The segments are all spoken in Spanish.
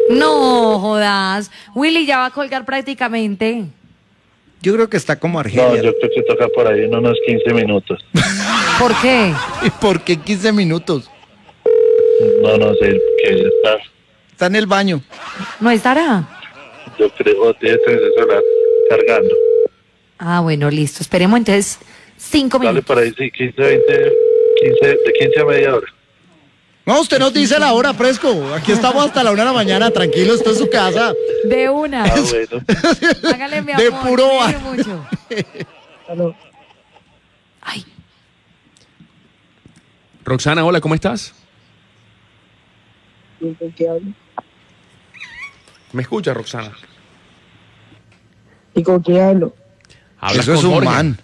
No jodas. Willy ya va a colgar prácticamente. Yo creo que está como No, Argelia. yo creo que toca por ahí en unos 15 minutos. ¿Por qué? ¿Y por qué 15 minutos? No sé qué está. Está en el baño. ¿No estará? Yo creo que tiene el celular cargando. Ah, bueno, listo. Esperemos entonces 5 Dale minutos. por ahí, sí, 15, 20, 15, de 15 a media hora. No, usted nos dice la hora, fresco. Aquí estamos hasta la 1 de la mañana, tranquilo, esto es su casa. De una. Ah, bueno. Hágale mi amor. De puro cuídese bar. mucho. Aló. Ay, Roxana, hola, ¿cómo estás? ¿Con qué hablo? ¿Me escuchas, Roxana? ¿Y con quién hablo? Hablas Eso es con un Jorge. man.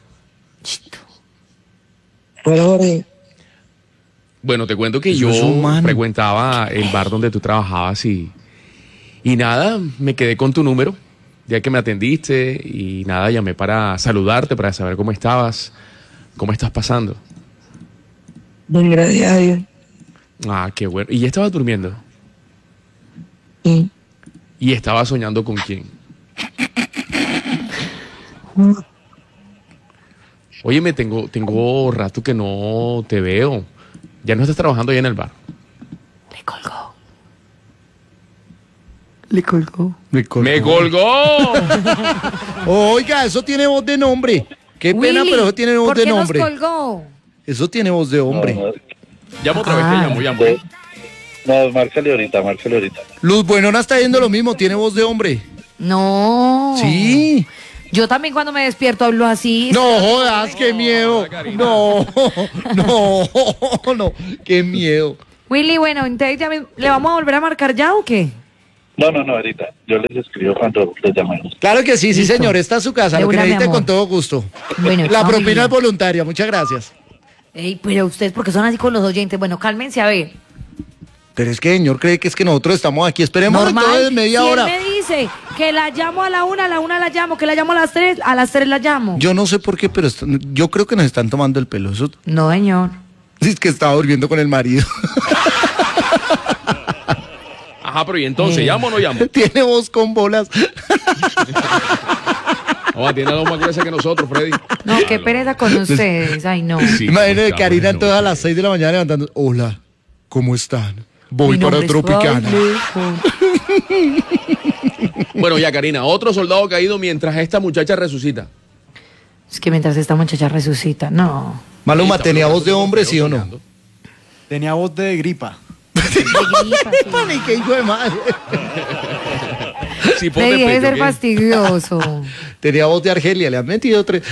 Bueno, Jorge, Bueno, te cuento que Eso yo es un man. frecuentaba el bar donde tú trabajabas y nada, me quedé con tu número, ya que me atendiste y nada, llamé para saludarte, para saber cómo estabas, cómo estás pasando. bien, gracias a Dios. Ah, qué bueno. ¿Y ya estabas durmiendo? Sí. ¿Y estabas soñando con quién? Óyeme, tengo rato que no te veo. Ya no estás trabajando ahí en el bar. le colgó. Le colgó. ¡Me colgó! Oiga, eso tiene voz de nombre. Qué pena, Willy, pero eso tiene voz ¿por de qué nos nombre. colgó? Eso tiene voz de hombre. No, Llamo otra vez, Ah. te llamo. no, márcale ahorita. Luz Buenona está yendo lo mismo, tiene voz de hombre. No. Sí. Yo también cuando me despierto hablo así. No jodas, qué miedo. No, qué miedo. Willy, bueno, entonces ya ¿le vamos a volver a marcar ya o qué? No, ahorita. Yo les escribo cuando les llamemos. Claro que sí, sí Listo. señor, esta es su casa, De lo que una, mi necesite amor. con todo gusto. Bueno, La chao, propina Willy. es voluntaria, muchas gracias. Ey, pero ustedes, ¿por qué son así con los oyentes? Bueno, cálmense a ver. Pero es que señor cree que es que nosotros estamos aquí, esperemos entonces media si hora. él me dice que la llamo a la 1 la llamo, que la llamo a las 3 la llamo. Yo no sé por qué, pero yo creo que nos están tomando el pelo. Eso No, señor. es que estaba durmiendo con el marido. Ajá, pero ¿y entonces llamo o no llamo? Tiene voz con bolas. No, tiene la voz más gruesa que nosotros, Freddy. No, qué pereza con ustedes. Ay, no. Sí, Imagínate ya, Karina bueno. entonces a las 6 de la mañana levantando. Hola, ¿cómo están? Voy Mi para nombre es Tropicana. Pablo. Bueno, ya, Karina, otro soldado caído mientras esta muchacha resucita. Es que mientras esta muchacha resucita, no. Maluma, ¿tenía voz de hombre, sí o no? Tenía voz de gripa. Pani, qué hijo de madre. Sí, ponte Deje de pecho, ser ¿qué? fastidioso. Tenía voz de Argelia, le han metido 3.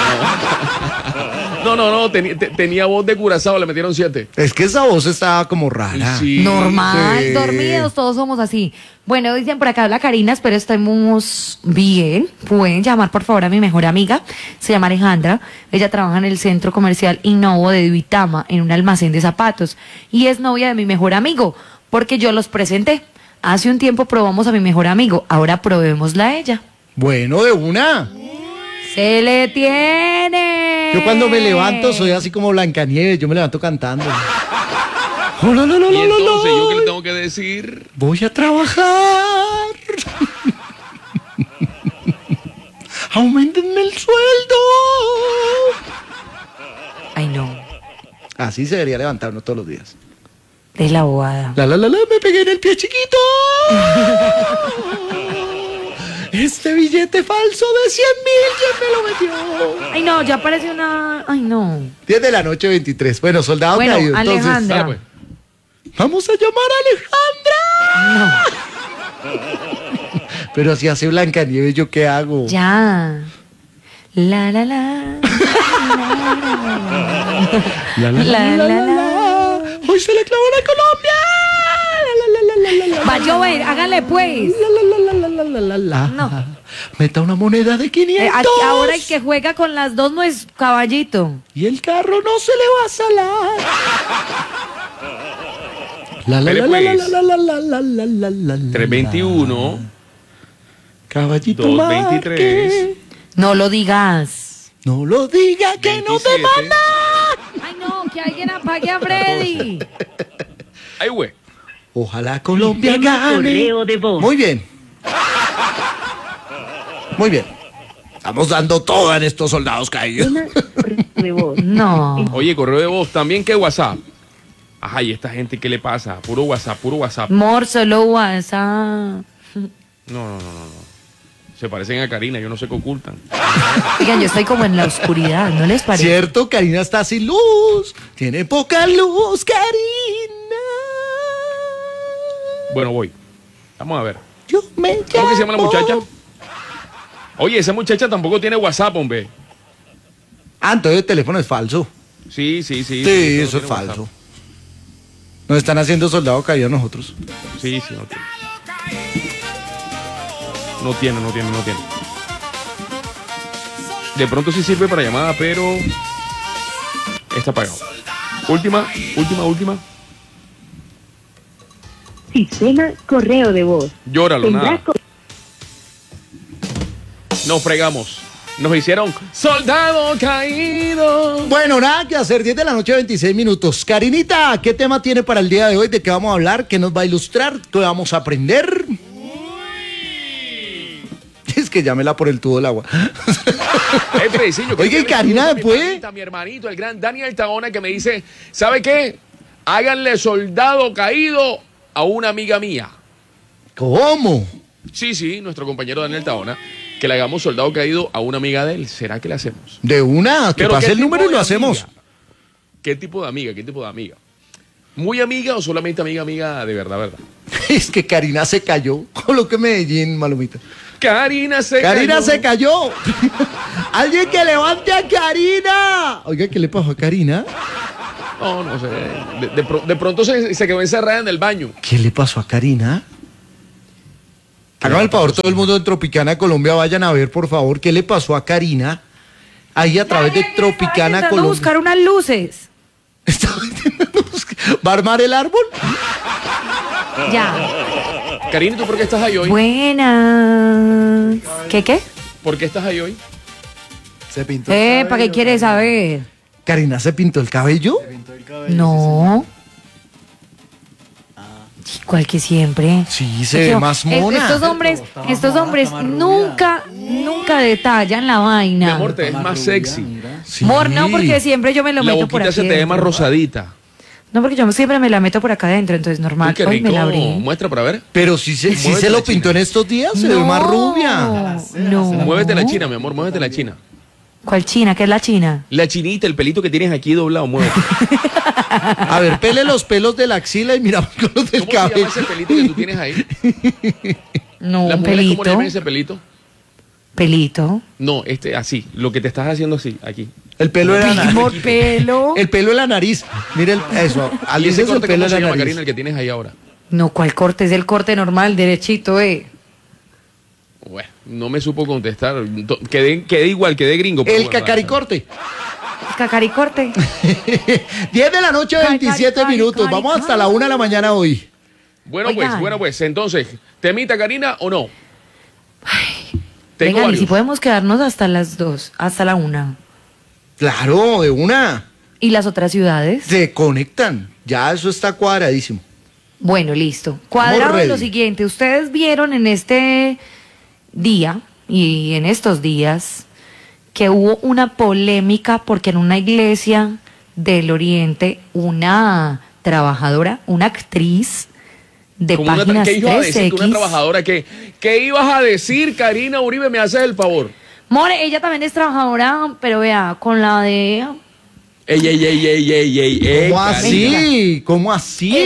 No, tenía voz de Curazao, le metieron 7. Es que esa voz estaba como rara. Sí. Normal, Sí. dormidos, todos somos así. Bueno, dicen por acá, habla Karina, espero estemos bien. Pueden llamar por favor a mi mejor amiga, se llama Alejandra. Ella trabaja en el centro comercial Innovo de Duitama, en un almacén de zapatos. Y es novia de mi mejor amigo, porque yo los presenté. Hace un tiempo probamos a mi mejor amigo, ahora probémosla a ella. Bueno, de una. ¡Se le tiene! Yo cuando me levanto soy así como Blancanieves, yo me levanto cantando. Oh, no, no, no, Y no, no, entonces, no. ¿yo qué le tengo que decir? Voy a trabajar. Aumentenme el sueldo. Ay, no, Así se debería levantar uno todos los días. es la bobada. La, me pegué en el pie chiquito. Este billete falso de 100.000, ¿quién me lo metió? Ay, no, ya parece una... Ay, no. 10 de la noche, 23. Bueno, soldado Bueno, caído. Entonces, Alejandra. Dale, pues. vamos a llamar a Alejandra. Pero si hace Blancanieves, ¿yo qué hago? Ya. La, la, la. La, La, la, la. Hoy se le clavó la Colombia. Va a llover, háganle pues. No. Meta una moneda de 500. Aquí ahora el que juega con las dos no es caballito. Y el carro no se le va a salar. La, la, Espere, la, pues. la, la, la, la, la, la, la, la. 321, Caballito 223. Marque. No lo digas. No lo diga que no te 27. Ay, no, que alguien apague a Freddy. Ay, güey. Ojalá Colombia Sistema gane. correo de voz. Muy bien. Muy bien. Estamos dando todo en estos soldados caídos. Sistema correo de voz. No. Oye, correo de voz, también que WhatsApp. Ajá, ¿y esta gente qué le pasa? Puro WhatsApp, puro WhatsApp. Amor, solo WhatsApp. No. Se parecen a Karina, yo no sé qué ocultan. Oigan, yo estoy como en la oscuridad, ¿no les parece? Cierto, Karina está sin luz. Tiene poca luz, Karina. Bueno, voy. Vamos a ver. Yo me ¿Cómo que se llama la llamo- muchacha? Oye, esa muchacha tampoco tiene WhatsApp, hombre. Ah, entonces el teléfono es falso. Sí. Sí, no eso es tiene falso. WhatsApp. Nos están haciendo soldado caído a nosotros. Sí, no tiene. No tiene. De pronto sí sirve para llamada, pero está apagado. Última. Sistema correo de voz. Llóralo, Tendrá nada. Nos fregamos. Nos hicieron soldado caído. Bueno, nada que hacer, 10 de la noche, 26 minutos. Karinita, ¿qué tema tiene para el día de hoy? ¿De qué vamos a hablar? ¿Qué nos va a ilustrar? ¿Qué vamos a aprender? Es que llámela por el tubo del agua. Oiga, y Karina, después. Mi hermanito, el gran Daniel Taona, que me dice, ¿sabe qué? Háganle soldado caído a una amiga mía. ¿Cómo? Sí, nuestro compañero Daniel Taona, que le hagamos soldado caído a una amiga de él. ¿Será que le hacemos? De una, que Pero pase ¿qué el tipo número y de lo amiga? hacemos. ¿Qué tipo de amiga? ¿Muy amiga o solamente amiga de verdad? Es que Karina se cayó. Coloque Medellín, Malumita. Karina se Cayó. Alguien que levante a Karina. Oiga, ¿qué le pasó a Karina? No sé. De pronto se quedó encerrada en el baño. ¿Qué le pasó a Karina? Hágame el favor, todo el mundo en Tropicana Colombia, vayan a ver, por favor, qué le pasó a Karina. Ahí a través de Tropicana Intentando Colombia. buscar unas luces. ¿Va a armar el árbol? Ya. Karina, ¿tú por qué estás ahí hoy? Buenas. ¿Qué? ¿Por qué estás ahí hoy? Se pintó el ¿Para qué cabello, quieres Karina. saber? ¿Karina se pintó el cabello? Se pintó el cabello, No. ¿Cuál que siempre? Sí, se ve Yo- más mona. Estos hombres nunca detallan la Mi vaina. amor, te ves Está más más sexy. rubia, mira. Sí. Amor, no, porque siempre yo me lo La meto por boquita aquí se te ve más dentro. rosadita. No, porque yo siempre me la meto por acá adentro, entonces normal. Uy, qué Hoy me rico. la abrí. Muestra para ver. Pero sí se Muévete lo la pintó china. en estos días, se ve más rubia. No. Muévete la china, mi amor, muévete la china. ¿Cuál china? ¿Qué es la china? La chinita, el pelito que tienes aquí doblado, muévete. A ver, pele los pelos de la axila y miramos con los del ¿Cómo se llama cabello. ese pelito que tú tienes ahí? No, ¿Las un mujeres cómo le pelito. llaman ese pelito? Pelito. No, así, lo que te estás haciendo así, aquí. El pelo de la nariz. Amor, pelo. El pelo de la nariz. Mira eso. ¿Y Alice ese es el corte pelo cómo de se la llama, nariz. Karina, el que tienes ahí ahora? No, ¿cuál corte? Es el corte normal, derechito, Bueno, no me supo contestar. Quedé igual, quedé gringo. pero El bueno, cacaricorte. Cacaricorte. 10 de la noche, 27 Cari, minutos. cari, Vamos hasta cari. la 1 de la mañana hoy. Bueno, Oigan. pues, entonces, ¿temita, Karina, o no? Tengo Vengan, y varios. si podemos quedarnos hasta las 2, hasta la 1. Claro, de una. ¿Y las otras ciudades? Se conectan. Ya eso está cuadradísimo. Bueno, listo. Cuadrado ready. lo siguiente. Ustedes vieron en este día y en estos días que hubo una polémica porque en una iglesia del Oriente una trabajadora, una actriz de Como páginas ¿Qué ibas a decir tú, una 3X. trabajadora? ¿Qué ibas a decir, Karina Uribe? ¿Me haces el favor? More, ella también es trabajadora, pero vea, con la de Ey, ¿Cómo Karina. así? ¿Cómo así?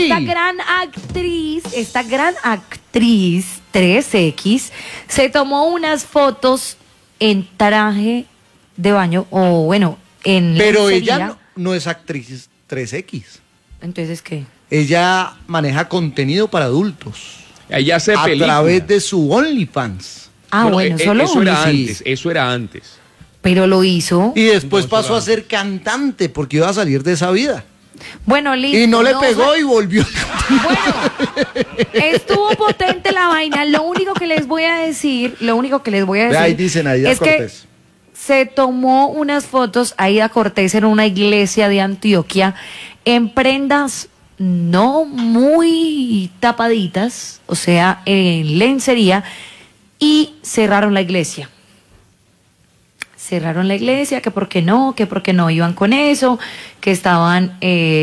esta gran actriz 3X se tomó unas fotos en traje de baño o bueno, en Pero lencería. ella no es actriz 3X. Entonces, ¿qué? Ella maneja contenido para adultos. Ella hace A películas. través de su OnlyFans. Ah, bueno, solo eso era OnlyFans. antes, eso era antes. Pero lo hizo. Y después No, pasó a eso ser cantante porque iba a salir de esa vida. Bueno, listo. Y no le pegó o sea, y volvió. Bueno, estuvo potente la vaina. Lo único que les voy a decir, Ahí dicen Aida es que Cortés. se tomó unas fotos Aida Cortés en una iglesia de Antioquia en prendas no muy tapaditas, o sea, en lencería, y cerraron la iglesia. Cerraron la iglesia, que porque no iban con eso, que estaban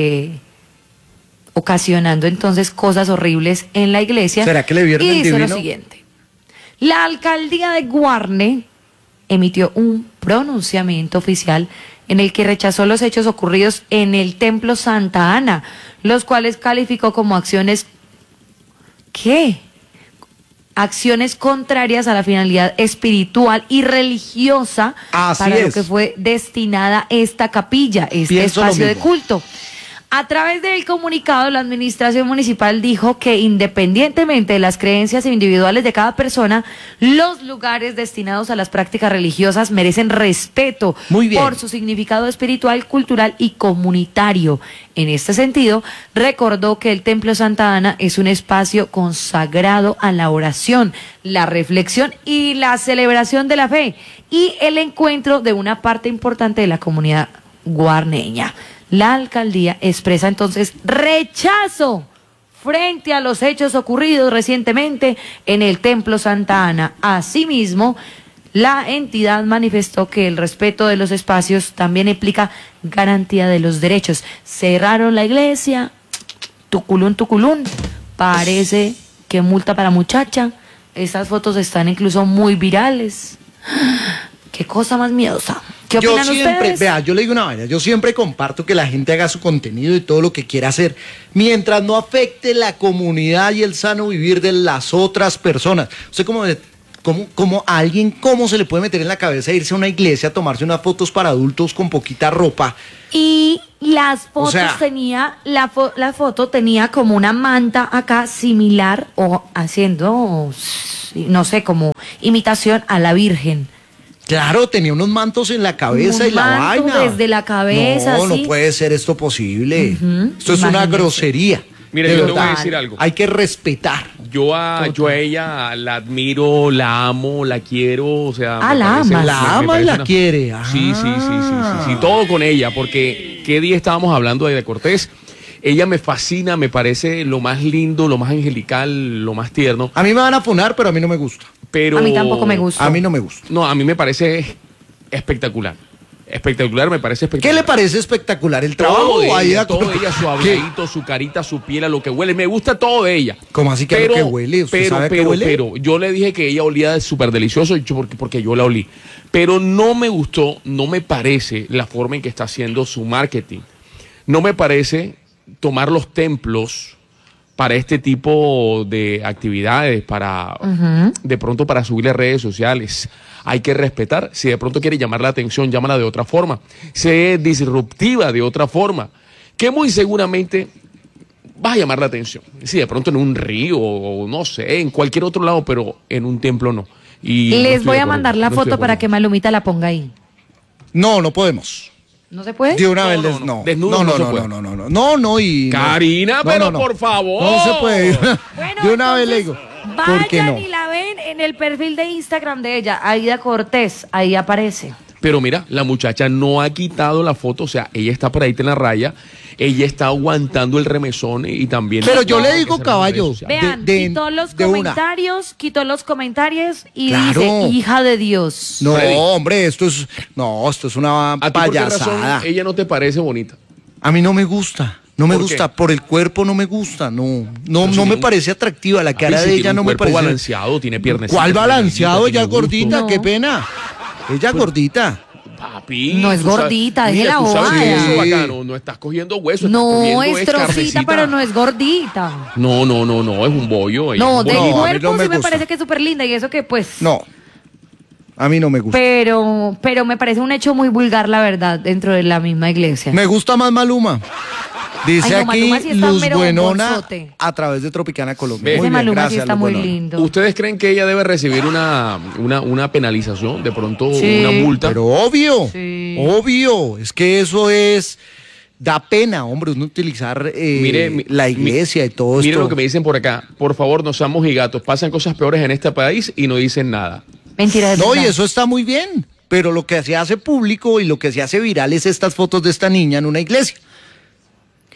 ocasionando entonces cosas horribles en la iglesia. ¿Será que le vieron y el dice divino? lo siguiente: la alcaldía de Guarne emitió un pronunciamiento oficial en el que rechazó los hechos ocurridos en el Templo Santa Ana, los cuales calificó como acciones acciones contrarias a la finalidad espiritual y religiosa Así para lo es. que fue destinada esta capilla, este Pienso lo espacio de mismo. culto. A través del comunicado, la administración municipal dijo que independientemente de las creencias individuales de cada persona, los lugares destinados a las prácticas religiosas merecen respeto Muy bien. por su significado espiritual, cultural y comunitario. En este sentido, recordó que el Templo Santa Ana es un espacio consagrado a la oración, la reflexión y la celebración de la fe y el encuentro de una parte importante de la comunidad guarneña. La alcaldía expresa entonces rechazo frente a los hechos ocurridos recientemente en el Templo Santa Ana. Asimismo, la entidad manifestó que el respeto de los espacios también implica garantía de los derechos. Cerraron la iglesia, tuculún, parece que multa para muchacha. Estas fotos están incluso muy virales. Qué cosa más miedosa. ¿Qué Yo opinan siempre, ustedes? vea, yo le digo una vaina, yo siempre comparto que la gente haga su contenido y todo lo que quiera hacer, mientras no afecte la comunidad y el sano vivir de las otras personas. Usted como a alguien, ¿cómo se le puede meter en la cabeza irse a una iglesia a tomarse unas fotos para adultos con poquita ropa? Y las fotos sea, tenía, la foto tenía como una manta acá similar o haciendo, no sé, como imitación a la Virgen. Claro, tenía unos mantos en la cabeza Un y la manto vaina. desde la cabeza, No, ¿sí? no puede ser esto posible. Ujú, Esto es una imagínese. grosería. Mire, De yo te voy a verdad. decir algo. Hay que respetar. Yo a ella la admiro, la amo, la quiero, o sea... Ah, me la parece- ama. me La ama y parece la quiere. Sí, todo con ella, porque qué día estábamos hablando de Cortés. Ella me fascina, me parece lo más lindo, lo más angelical, lo más tierno, A mí me van a funar, pero a mí no me gusta. pero... A mí tampoco me gusta. A mí no me gusta. No, a mí me parece espectacular. Espectacular, me parece ¿Qué espectacular. le parece espectacular? ¿El trabajo? Todo de Ahí ella, da- todo de ella, su ¿Qué? habladito, su carita, su piel, a lo que huele. Me gusta todo de ella. ¿Cómo así que a lo que huele? ¿Usted sabe a qué huele? Pero yo le dije que ella olía súper delicioso porque yo la olí. Pero no me gustó, no me parece la forma en que está haciendo su marketing. No me parece tomar los templos para este tipo de actividades, para de pronto para subirle a redes sociales. Hay que respetar. Si de pronto quiere llamar la atención, llámala de otra forma. Sé disruptiva de otra forma. Que muy seguramente vas a llamar la atención. Si de pronto en un río o no sé, en cualquier otro lado, pero en un templo no. Y no Les estoy voy de a acuerdo, mandar la no estoy de foto para acuerdo. que Malumita la ponga ahí. No, no podemos. ¿No se puede? De una No, vez no, les no. no. Desnudo no, no no, se no, puede. no, no, no, no, no, y no. Karina, No, pero no, no. por favor. No se puede. Bueno, De una vez le entonces, digo. ¿Por qué vayan no? y la ven en el perfil de Instagram de ella, Aida Cortés, ahí aparece. Pero mira, la muchacha no ha quitado la foto, o sea, ella está por ahí en la raya, ella está aguantando el remesón y también... Pero yo le que digo, hacer en caballo, redes sociales. Vean, quitó los comentarios y Claro. dice, hija de Dios. No, Freddy. hombre, esto es una ¿A ti por qué razón payasada. ella no te parece bonita? A mí no me gusta. No me ¿Por gusta, qué? por el cuerpo no me gusta, no Pero si me tiene parece atractiva, la cara Papi, si de tiene ella un no me cuerpo parece. balanceado, tiene piernas. ¿Cuál balanceado? Ella es gusto. gordita, No. qué pena. Ella es gordita. Papi. No es tú sabes- gordita, mira, déjela tú sabes que bobada. eso bacano, no estás cogiendo hueso, estás No, cogiendo es trocita, carnecita. pero no es gordita. No, es un bollo. ella No, es del bonita. a mí cuerpo no me sí me gusta. parece que es súper linda y eso que pues... No, a mí no me gusta. Pero me parece un hecho muy vulgar, la verdad, dentro de la misma iglesia. Me gusta más Maluma. Dice Ay, no, aquí Maluma sí está Luz mero Buenona bombozote. a través de Tropicana Colombia. Ve. Ese Muy bien, Maluma sí gracias, está Luz muy Buenona. lindo. ¿Ustedes creen que ella debe recibir una penalización? De pronto Sí. una multa. Pero obvio, Sí. obvio, es que eso da pena, hombre, uno utilizar la iglesia y todo Miren esto. lo que me dicen por acá. Por favor, no seamos gigatos. Pasan cosas peores en este país y no dicen nada. Mentira de No, y verdad. eso está muy bien, pero lo que se hace público y lo que se hace viral es estas fotos de esta niña en una iglesia.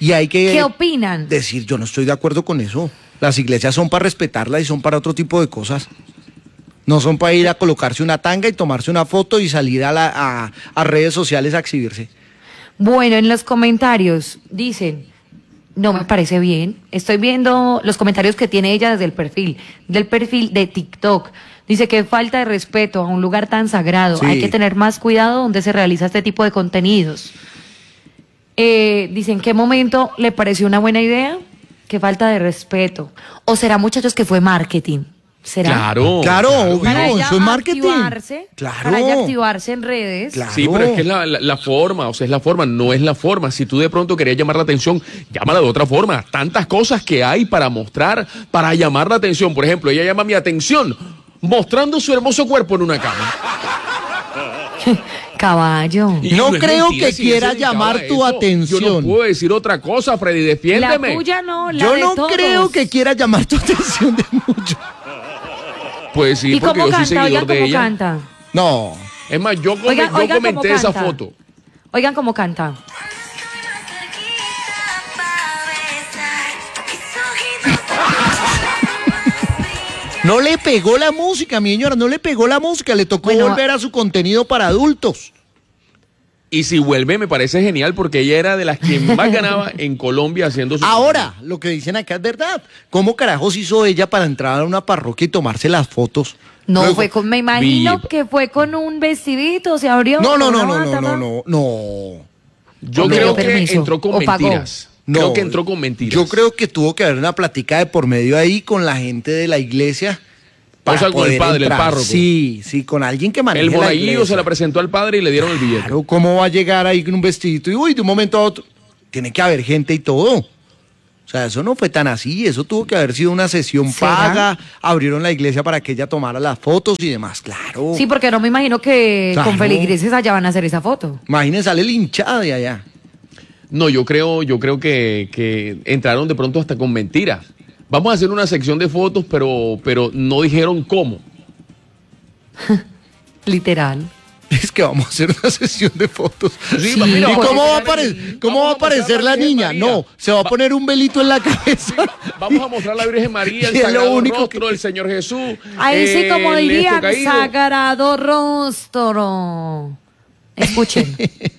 Y hay que ¿Qué opinan? decir, yo no estoy de acuerdo con eso. Las iglesias son para respetarlas y son para otro tipo de cosas. No son para ir a colocarse una tanga y tomarse una foto y salir a redes sociales a exhibirse. Bueno, en los comentarios dicen, no me parece bien. Estoy viendo los comentarios que tiene ella desde el perfil, del perfil de TikTok. Dice que falta de respeto a un lugar tan sagrado. Sí. Hay que tener más cuidado donde se realiza este tipo de contenidos. Dice, ¿en qué momento le pareció una buena idea? Qué falta de respeto. ¿O será, muchachos, que fue marketing? ¿Será? Claro, obvio, Para ella eso es marketing. activarse, Claro. Para ella activarse en redes. Claro. Sí, pero es que es la forma, o sea, es la forma, no es la forma. Si tú de pronto querías llamar la atención, llámala de otra forma. Tantas cosas que hay para mostrar, para llamar la atención. Por ejemplo, ella llama mi atención mostrando su hermoso cuerpo en una cama. Caballo. Y No es creo mentira, que si quiera él se dedicaba llamar a tu eso, atención. Yo no puedo decir otra cosa, Freddy, La defiéndeme. tuya no, la Yo de no todos. creo que quiera llamar tu atención de mucho. Pues sí, ¿Y porque cómo yo soy canta? seguidor Oigan de cómo ella. canta. No. Es más, yo Oigan cómo comenté esa canta. foto. Oigan cómo canta. No le pegó la música, mi señora, no le pegó la música, le tocó Bueno, volver a su contenido para adultos. Y si vuelve, me parece genial porque ella era de las que más ganaba en Colombia haciendo su. Ahora, lo que dicen acá es verdad. ¿Cómo carajos hizo ella para entrar a una parroquia y tomarse las fotos? No, Luego- fue con, me imagino VIP. que fue con un vestidito, se abrió. No, no, con no, una no, bata, no, ¿no? no, no. Yo ¿O le creo dio que permiso? entró con ¿O pagó? mentiras. No, Creo que entró con mentiras. Yo creo que tuvo que haber una plática de por medio ahí con la gente de la iglesia. O sea, con el poder padre, el entrar. párroco. Sí, sí, con alguien que maneje El la monaguillo iglesia. se la presentó al padre y le dieron el billete. Claro, ¿cómo va a llegar ahí con un vestidito y uy, de un momento a otro? Tiene que haber gente y todo. O sea, eso no fue tan así, eso tuvo que haber sido una sesión ¿Será? paga, abrieron la iglesia para que ella tomara las fotos y demás, claro. Sí, porque no me imagino que Claro. con feligreses allá van a hacer esa foto. Imagínense, sale linchada de allá. No, yo creo que entraron de pronto hasta con mentiras. Vamos a hacer una sección de fotos, pero no dijeron cómo. Literal. Es que vamos a hacer una sesión de fotos. Sí, Sí. mira, ¿Y vamos cómo a va a, poner- cómo va a vamos mostrar aparecer la Virgen niña? María. No, se va a poner un velito en la cabeza. Vamos a mostrar la Virgen María, el Y es lo Sagrado único Rostro que- del Señor Jesús. Ahí sí, como el dirían, esto caído. sagrado rostro. Escuchen.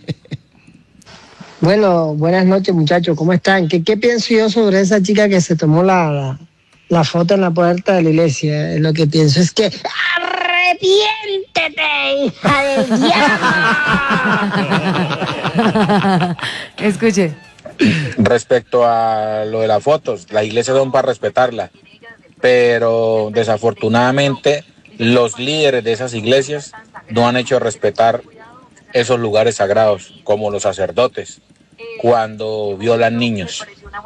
Bueno, buenas noches muchachos, ¿cómo están? ¿Qué pienso yo sobre esa chica que se tomó la foto en la puerta de la iglesia? Lo que pienso es que ¡arrepiéntete, hija del diablo! Escuche. Respecto a lo de las fotos, las iglesias son para respetarla, pero desafortunadamente los líderes de esas iglesias no han hecho respetar esos lugares sagrados, como los sacerdotes, cuando violan niños.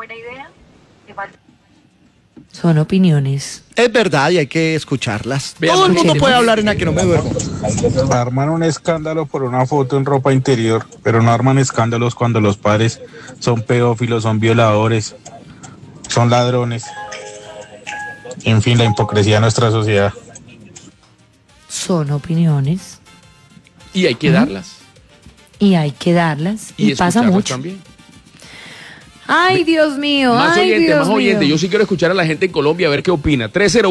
Son opiniones. Es verdad y hay que escucharlas. Vean, Todo el mundo escuchemos. puede hablar en la que no me duermo. Arman un escándalo por una foto en ropa interior, pero no arman escándalos cuando los padres son pedófilos, son violadores, son ladrones. En fin, la hipocresía de nuestra sociedad. Son opiniones. Y hay que darlas. Y hay que darlas. Y pasa escucharlas mucho. también. Ay, Dios mío. Más ay, oyente, Dios más oyente. mío. Yo sí quiero escuchar a la gente en Colombia a ver qué opina.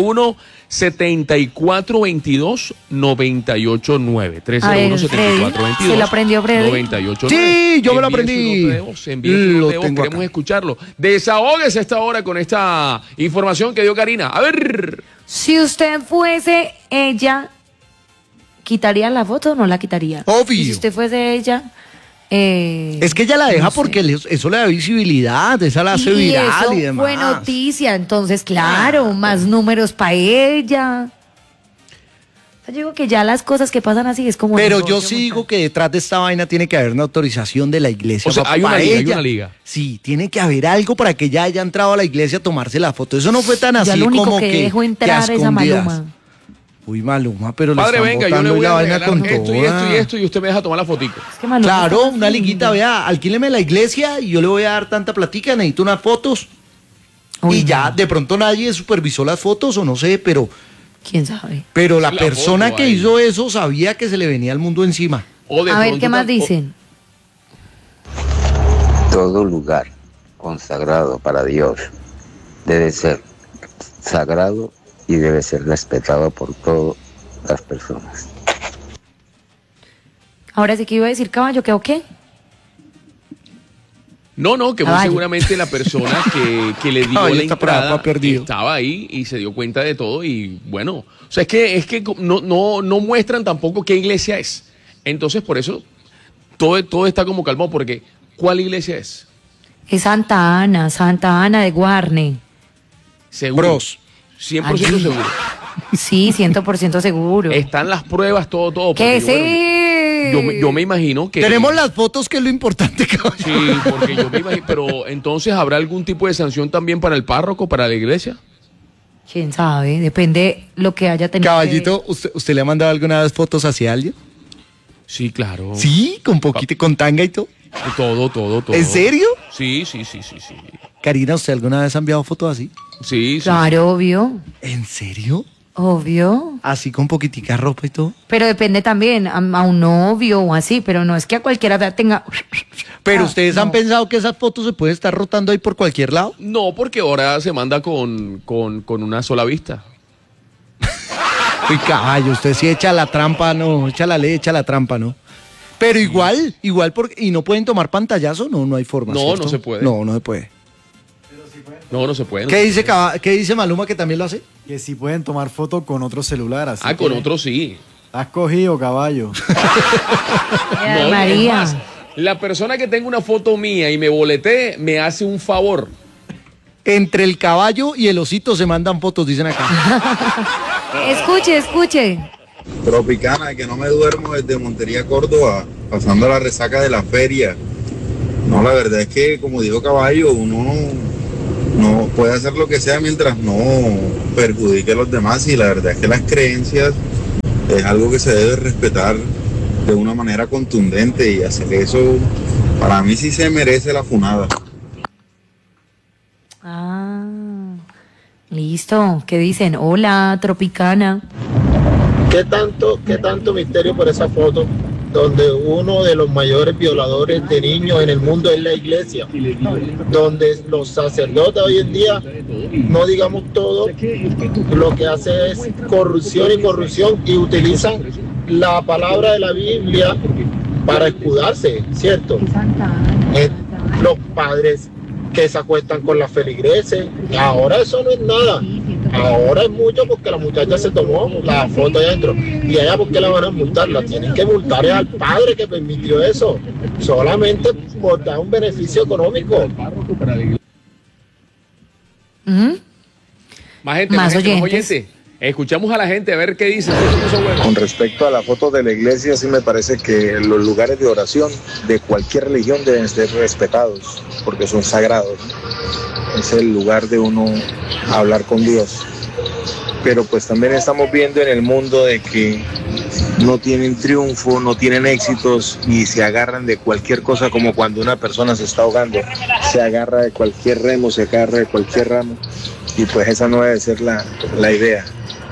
301-7422-989. A ver, Freddy, ¿se lo aprendió Freddy? 989. Sí, yo me lo aprendí. Envíe su nota de voz, envíe su nota Lo de voz, tengo queremos acá. escucharlo. Desahógese a esta hora con esta información que dio Karina. A ver. Si usted fuese ella, ¿quitaría la foto o no la quitaría? Obvio. Y si usted fuese ella, Es que ella la deja no sé. porque eso le da visibilidad, esa la hace y viral eso y demás. fue noticia, entonces claro, más números para ella. Yo digo que ya las cosas que pasan así es como... Pero negocio, yo sí digo muchacho. que detrás de esta vaina tiene que haber una autorización de la iglesia. O sea, hay una para liga, hay ella. una liga. Sí, tiene que haber algo para que ella haya entrado a la iglesia a tomarse la foto. Eso no fue tan así Ya lo único como que que dejó que entrar a esa escondidas. Maluma. Uy, Maluma, pero le Padre, están venga, yo le botando voy la a vaina regalar con esto y toda. esto y esto y usted me deja tomar la fotico. Es que Maluma Claro, está una haciendo. liguita, vea, alquíleme la iglesia y yo le voy a dar tanta platica, necesito unas fotos. Uy, y ya, no. de pronto nadie supervisó las fotos o no sé, pero ¿Quién sabe? la La persona foto que ahí. hizo eso sabía que se le venía el mundo encima. O de A ver, pronto ¿qué más tam- dicen? Todo lugar consagrado para Dios. Debe ser sagrado y debe ser respetado por todas las personas. Ahora sí que iba a decir caballo, ¿qué o qué? No, que muy Caballo. seguramente la persona que le dio Caballo la está entrada perdido. estaba ahí y se dio cuenta de todo y bueno, o sea, es que no muestran tampoco qué iglesia es. Entonces, por eso todo está como calmado, porque ¿cuál iglesia es? Es Santa Ana de Guarne. Seguro. Bros. 100% Allí. seguro. Sí, 100% seguro. Están las pruebas, todo. ¿Qué porque, bueno, sí? yo me imagino que... Tenemos las fotos, que es lo importante, caballo. Sí, porque yo me imagino... Pero entonces, ¿habrá algún tipo de sanción también para el párroco, para la iglesia? ¿Quién sabe? Depende lo que haya tenido. Caballito, ¿usted le ha mandado alguna vez fotos hacia alguien? Sí, claro. Sí, con poquito, con tanga y todo. Todo. ¿En serio? Sí. Karina, ¿usted alguna vez ha enviado fotos así? Sí. Claro, obvio. ¿En serio? Obvio. Así con poquitica ropa y todo. Pero depende también a un novio o así, pero no es que a cualquiera tenga... Pero ustedes han pensado que esas fotos se pueden estar rotando ahí por cualquier lado. No, porque ahora se manda con una sola vista. Uy, caballo, usted sí echa la trampa, no, echa la ley, echa la trampa, ¿no? Pero igual, porque, y no pueden tomar pantallazo, no hay forma. No, ¿cierto? no se puede. No se puede. No se puede. ¿Qué dice Maluma, que también lo hace? Que si pueden tomar foto con otro celular. Así Con que otro sí. Has cogido, caballo. No, María. es más, la persona que tenga una foto mía y me boletee, me hace un favor. Entre el caballo y el osito se mandan fotos, dicen acá. Escuche. Tropicana, que no me duermo desde Montería, Córdoba, pasando la resaca de la feria. No, la verdad es que, como dijo Caballo, uno no puede hacer lo que sea mientras no perjudique a los demás, y la verdad es que las creencias es algo que se debe respetar de una manera contundente, y hacer eso, para mí sí se merece la funada. Listo. ¿Qué dicen? Hola, Tropicana. ¿Qué tanto misterio por esa foto donde uno de los mayores violadores de niños en el mundo es la iglesia? Donde los sacerdotes hoy en día, no digamos todo, lo que hace es corrupción y utilizan la palabra de la Biblia para escudarse, ¿cierto? Los padres que se acuestan con las feligreses, ahora eso no es nada. Ahora es mucho porque la muchacha se tomó la foto ahí adentro. Y allá, ¿por qué la van a multar? La tienen que multar al padre que permitió eso. Solamente por dar un beneficio económico. Más gente, oyente. Escuchamos a la gente a ver qué dice. Con respecto a la foto de la iglesia, sí me parece que los lugares de oración de cualquier religión deben ser respetados, porque son sagrados. Es el lugar de uno hablar con Dios. Pero pues también estamos viendo en el mundo de que no tienen triunfo, no tienen éxitos y se agarran de cualquier cosa, como cuando una persona se está ahogando, se agarra de cualquier remo, se agarra de cualquier ramo, y pues esa no debe ser la idea.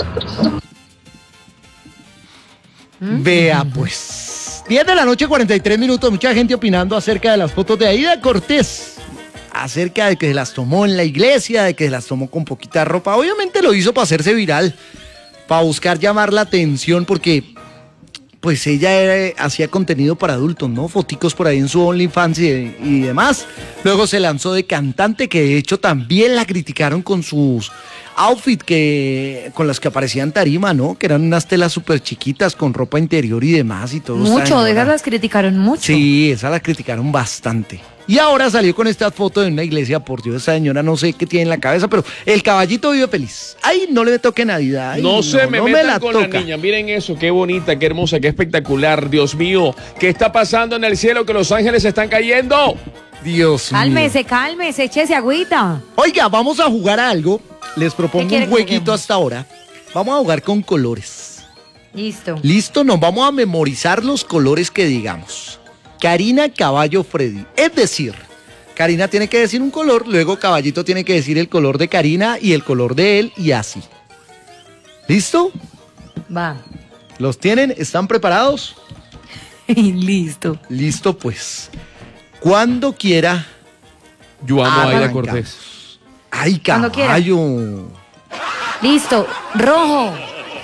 Vea pues, 10 de la noche, 43 minutos, mucha gente opinando acerca de las fotos de Aida Cortés, acerca de que se las tomó en la iglesia, de que se las tomó con poquita ropa. Obviamente lo hizo para hacerse viral, para buscar llamar la atención, porque pues ella hacía contenido para adultos, ¿no? Foticos por ahí en su OnlyFans y demás. Luego se lanzó de cantante, que de hecho también la criticaron con sus outfits con las que aparecía en tarima, ¿no? Que eran unas telas súper chiquitas con ropa interior y demás y todo. Mucho, de esas las criticaron mucho. Sí, esas las criticaron bastante. Y ahora salió con esta foto de una iglesia. Por Dios, esa señora no sé qué tiene en la cabeza, pero el caballito vive feliz. Ay, no le toque Navidad. Ay, no se me metan la con toca. la niña. Miren eso, qué bonita, qué hermosa, qué espectacular. Dios mío, ¿qué está pasando en el cielo? Que los ángeles están cayendo. Dios mío. Cálmese, échese agüita. Oiga, vamos a jugar a algo. Les propongo un jueguito hasta ahora. Vamos a jugar con colores. Listo. Listo, nos vamos a memorizar los colores que digamos. Karina, Caballo, Freddy. Es decir, Karina tiene que decir un color, luego Caballito tiene que decir el color de Karina y el color de él, y así. ¿Listo? Va. ¿Los tienen? ¿Están preparados? Listo. Listo, pues. Cuando quiera, Yo amo a Aida Arrancamos. Cortés. Ay, Cuando quiera. caballo. Listo. Rojo.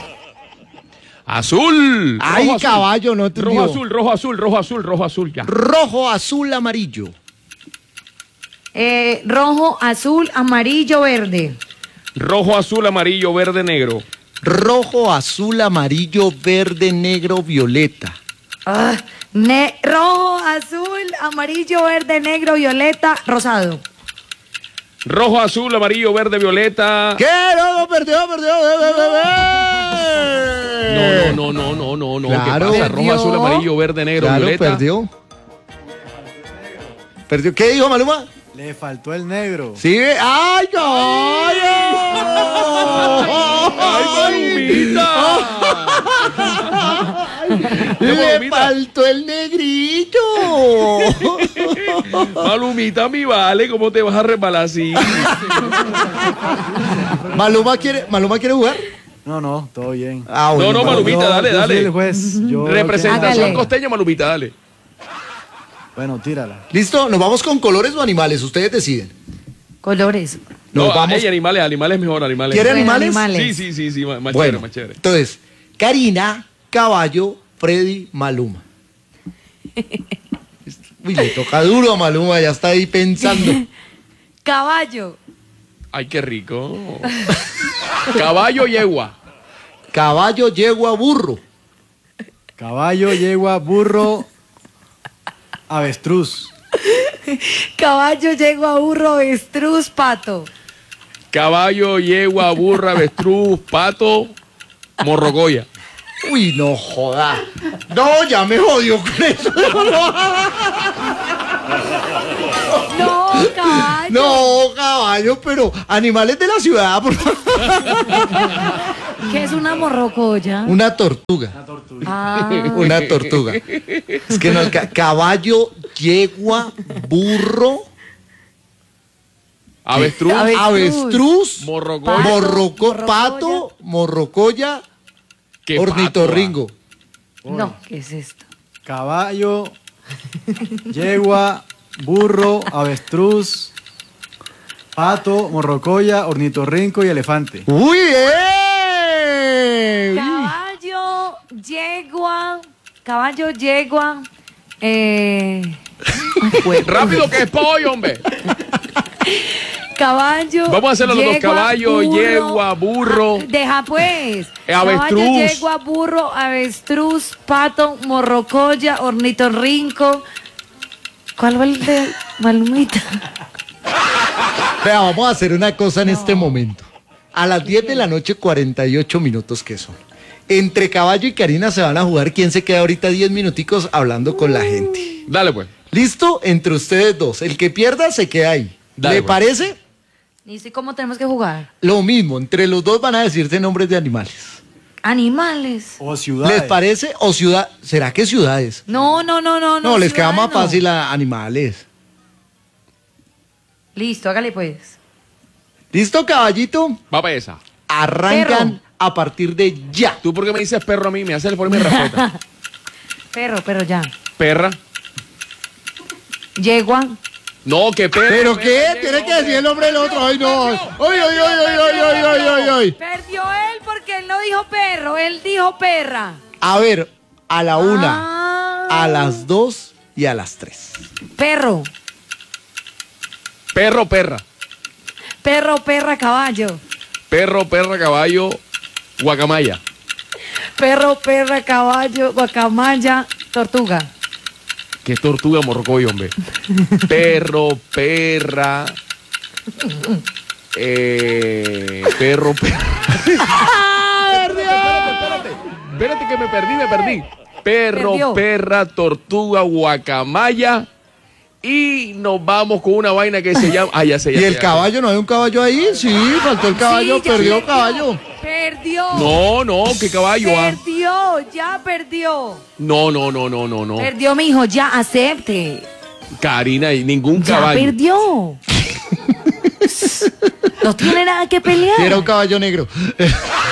Azul. Ay, rojo, azul. caballo, no te Rojo, azul, rojo, azul, rojo, azul, rojo, azul, ya. Rojo, azul, amarillo. Rojo, azul, amarillo, verde. Rojo, azul, amarillo, verde, negro. Rojo, azul, amarillo, verde, negro, violeta. Rojo, azul, amarillo, verde, negro, violeta, rosado. Rojo, azul, amarillo, verde, violeta. ¿Qué? No, perdió. No. Claro. ¿Qué pasa? Rojo, azul, amarillo, verde, negro, Claro, violeta. perdió. ¿Qué dijo Maluma? Le faltó el negro. Sí. ¡Ay, caballo! ¡Ay, Malumita! Le faltó el negrito. Malumita, mi vale, ¿cómo te vas a resbalar así? ¿Maluma quiere jugar? No, todo bien. Ah, bueno, No, Malumita, Yo dale. soy el juez. Representación Hágale. costeña, Malumita, dale. Bueno, tírala. ¿Listo? ¿Nos vamos con colores o animales? Ustedes deciden. Colores. Nos No, vamos. ey, animales mejor, animales. ¿Quiere Bueno, animales? animales. Sí, más Bueno, chévere, más chévere. entonces, Karina, caballo, Freddy, Maluma. Uy, le toca duro a Maluma, ya está ahí pensando. Caballo. Ay, qué rico. Caballo, yegua. Caballo, yegua, burro. Caballo, yegua, burro, avestruz. Caballo, yegua, burro, avestruz, pato. Caballo, yegua, burra, avestruz, pato, morrocoya. Uy, no joda. No, ya me jodió con eso. No, caballo. No, caballo, pero animales de la ciudad, por favor. ¿Qué es una morrocoya? Una tortuga. Ah. Una tortuga. Es que no, caballo, yegua, burro, Avestruz, avestruz, morrocoya. pato, morrocoya, ¿Qué ornitorrinco. No, ¿qué es esto? Caballo, yegua, burro, avestruz, pato, morrocoya, ornitorrinco y elefante. ¡Uy, Caballo, yegua, Rápido que es pollo, hombre. Caballo. Vamos a hacerlo los dos. yegua, Caballo, burro. yegua, burro. Deja pues. Avestruz. Caballo, yegua, burro, avestruz, pato, morrocoya, ornitorrinco. ¿Cuál va el de Malumita? Vea, vamos a hacer una cosa en este momento. A las 10 de la noche, 48 minutos que son. Entre Caballo y Karina se van a jugar quién se queda ahorita 10 minuticos hablando con la gente. Dale, pues. ¿Listo? Entre ustedes dos. El que pierda se queda ahí. Dale, ¿Le pues. parece? ¿Y si cómo tenemos que jugar? Lo mismo, entre los dos van a decirse nombres de animales. Animales. O ciudades. ¿Les parece? ¿O ciudad? ¿Será que ciudades? No. No, les queda más ciudadano. fácil a animales. Listo, hágale pues. ¿Listo, caballito? Va para esa. Arrancan Perro. a partir de ya. ¿Tú por qué me dices perro a mí? Me haces el por mi respeta. Perro, ya. Perra. Yegua. No, que perro. ¿Pero perra, qué? yegua, Tiene que hombre. decir el nombre del otro. Ay, no. Ay. Perdió él porque él no dijo perro, él dijo perra. A ver, a la una, Ah. a las 2 y a las 3. Perro. Perro, perra. Perro, perra, caballo. Perro, perra, caballo, guacamaya. Perro, perra, caballo, guacamaya, tortuga. ¿Qué tortuga morrocoyo, hombre? Perro, perra. Perro, perra. Espérate que me perdí. Perro, Perdió. perra, tortuga, guacamaya. Y nos vamos con una vaina que se llama. Ah, ya sé. ¿Y el caballo? ¿No hay un caballo ahí? Sí, faltó el caballo, Sí, ya perdió caballo. Perdió. No, ¿qué caballo? Perdió, ya perdió. No. Perdió, mijo, ya acepte. Karina, y ningún Ya caballo. perdió. No tiene nada que pelear. Era un caballo negro.